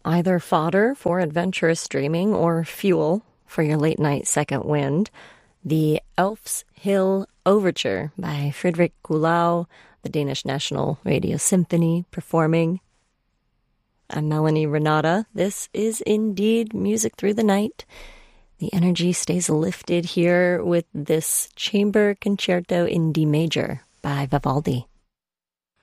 Either fodder for adventurous dreaming or fuel for your late-night second wind, the Elf's Hill Overture by Frederick Kuhlau, the Danish National Radio Symphony, performing. I'm Melanie Renata. This is indeed Music Through the Night. The energy stays lifted here with this chamber concerto in D major by Vivaldi.